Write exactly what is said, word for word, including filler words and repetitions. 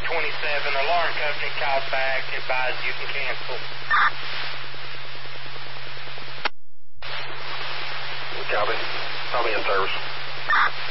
twenty-seven. Alarm company called back, advised you can cancel. Copy. I'll be in service.